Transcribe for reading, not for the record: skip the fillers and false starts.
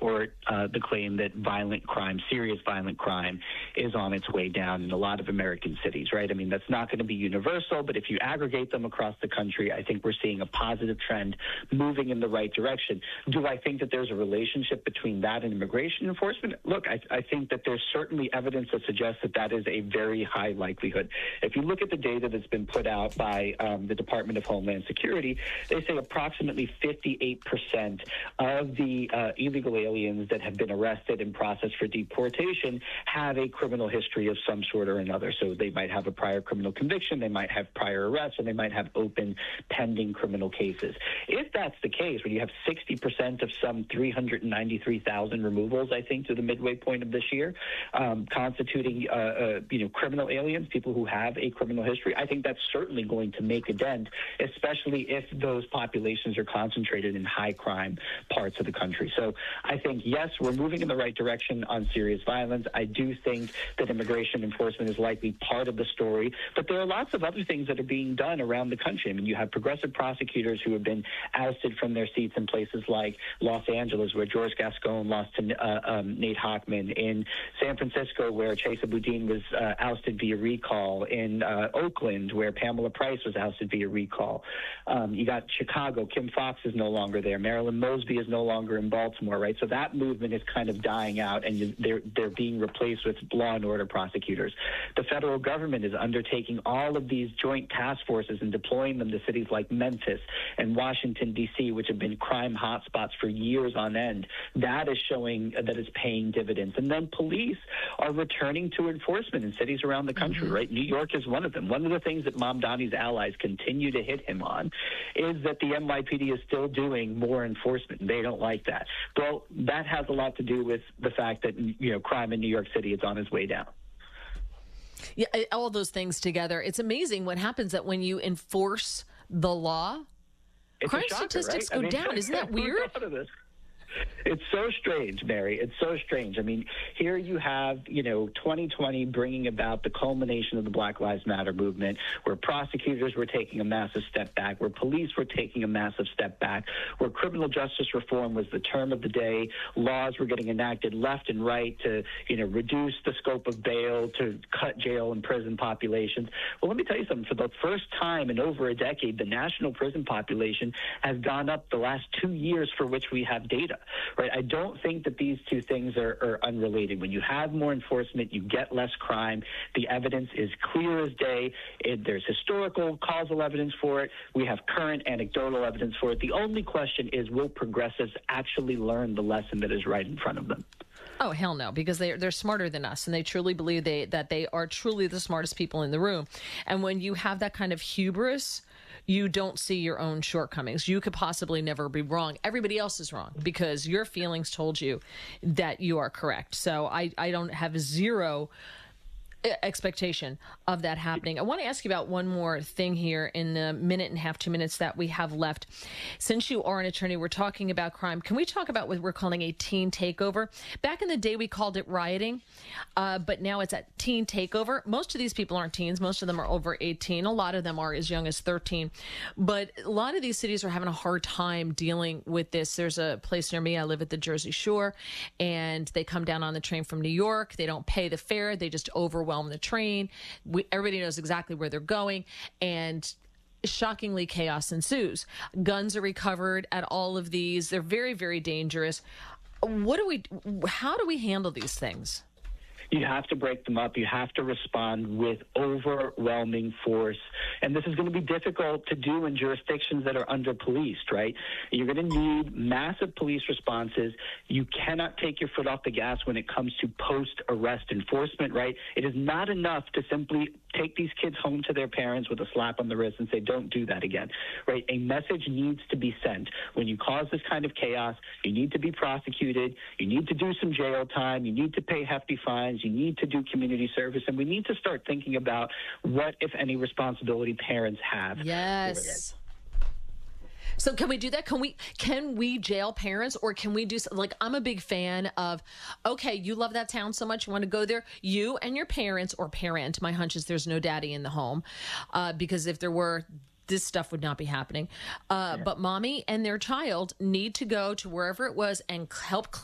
support the claim that violent crime, serious violent crime, is on its way down in a lot of American cities, right? I mean, that's not going to be universal, but if you aggregate them across the country, I think we're seeing a positive trend moving in the right direction. Do I think that there's a relationship between that and immigration enforcement? Look, I think that there's certainly evidence that suggests that that is a very high likelihood. If you look at the data that's been put out by the Department of Homeland Security, they say approximately 58% of the illegal aliens that have been arrested and processed for deportation have a criminal history of some sort or another. So they might have a prior criminal conviction, they might have prior arrests, and they might have open pending criminal cases. If that's the case, when you have 60% of some 393,000 removals, I think, to the midway point of this year, constituting criminal aliens, people who have a criminal history, I think that's certainly going to make a dent, especially if those populations are concentrated in high crime parts of the country. So I think, yes, we're moving in the right direction on serious violence. I do think that immigration enforcement is likely part of the story, but there are lots of other things that are being done around the country. I mean, you have progressive prosecutors who have been ousted from their seats in places like Los Angeles, where George Gascon lost to Nate Hochman, in San Francisco, where Chesa Boudin was ousted via recall, in Oakland, where Pamela Price was ousted via recall. You got Chicago, Kim Foxx is no longer there. Marilyn Mosby is no longer in Baltimore, right? So that movement is kind of dying out, and they're being replaced with law and order prosecutors. The federal government is undertaking all of these joint task forces and deploying them to cities like Memphis and Washington, D.C., which have been crime hotspots for years on end. That is showing that it's paying dividends. And then police are returning to enforcement in cities around the country, right? New York is one of them. One of the things that Mamdani's allies continue to hit him on is that the NYPD is still doing more enforcement. They don't like that. Well, that has a lot to do with the fact that, crime in New York City is on its way down. Yeah, all those things together. It's amazing what happens that when you enforce the law, crime statistics go down. Isn't that weird? It's so strange, Mary. It's so strange. I mean, here you have, 2020 bringing about the culmination of the Black Lives Matter movement, where prosecutors were taking a massive step back, where police were taking a massive step back, where criminal justice reform was the term of the day. Laws were getting enacted left and right to, reduce the scope of bail, to cut jail and prison populations. Well, let me tell you something. For the first time in over a decade, the national prison population has gone up the last 2 years for which we have data. Right? I don't think that these two things are unrelated. When you have more enforcement, you get less crime. The evidence is clear as day. There's historical causal evidence for it. We have current anecdotal evidence for it. The only question is, will progressives actually learn the lesson that is right in front of them? Oh, hell no, because they're smarter than us, and they truly believe that they are truly the smartest people in the room. And when you have that kind of hubris, you don't see your own shortcomings. You could possibly never be wrong. Everybody else is wrong because your feelings told you that you are correct. So I don't have zero expectation of that happening. I want to ask you about one more thing here in the minute and a half, 2 minutes that we have left. Since you are an attorney, we're talking about crime. Can we talk about what we're calling a teen takeover? Back in the day, we called it rioting, but now it's a teen takeover. Most of these people aren't teens. Most of them are over 18. A lot of them are as young as 13. But a lot of these cities are having a hard time dealing with this. There's a place near me. I live at the Jersey Shore, and they come down on the train from New York. They don't pay the fare. They just overwhelm the train. Everybody knows exactly where they're going, and shockingly, chaos ensues. Guns are recovered at all of these. They're very, very dangerous. How do we handle these things? You have to break them up. You have to respond with overwhelming force. And this is going to be difficult to do in jurisdictions that are under-policed, right? You're going to need massive police responses. You cannot take your foot off the gas when it comes to post-arrest enforcement, right? It is not enough to simply take these kids home to their parents with a slap on the wrist and say, don't do that again, right? A message needs to be sent. When you cause this kind of chaos, you need to be prosecuted. You need to do some jail time. You need to pay hefty fines. You need to do community service. And we need to start thinking about what, if any, responsibility parents have. Yes. So can we do that? Can we jail parents, or can we do, like, I'm a big fan of, okay, you love that town so much, you want to go there, you and your parents, or parent, my hunch is there's no daddy in the home, because if there were, this stuff would not be happening. But mommy and their child need to go to wherever it was and help